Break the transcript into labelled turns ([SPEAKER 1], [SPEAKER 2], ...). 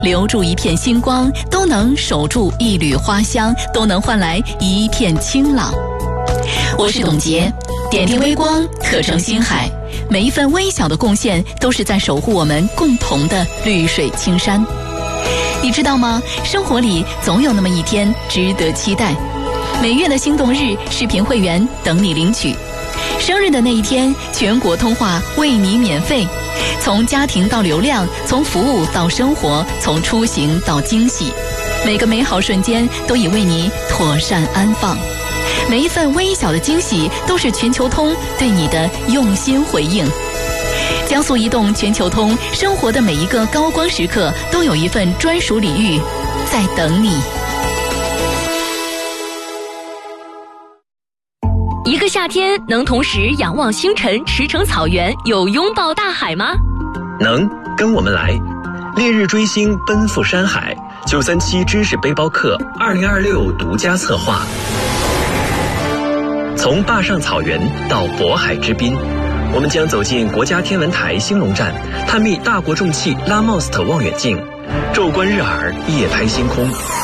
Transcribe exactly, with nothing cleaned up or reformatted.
[SPEAKER 1] 留住一片星光，都能守住一缕花香，都能换来一片清朗。我是董洁，点滴微光，刻成星海。每一份微小的贡献，都是在守护我们共同的绿水青山。你知道吗？生活里总有那么一天值得期待。每月的心动日视频会员等你领取。生日的那一天，全国通话为你免费。从家庭到流量，从服务到生活，从出行到惊喜，每个美好瞬间都已为你妥善安放。每一份微小的惊喜，都是全球通对你的用心回应。江苏移动全球通，生活的每一个高光时刻，都有一份专属礼遇在等你。
[SPEAKER 2] 一个夏天能同时仰望星辰、驰骋草原，又拥抱大海吗？
[SPEAKER 3] 能，跟我们来。烈日追星，奔赴山海。九三七知识背包客二零二六独家策划。从坝上草原到渤海之滨，我们将走进国家天文台兴隆站，探秘大国重器拉莫斯特望远镜，昼观日珥，夜拍星空。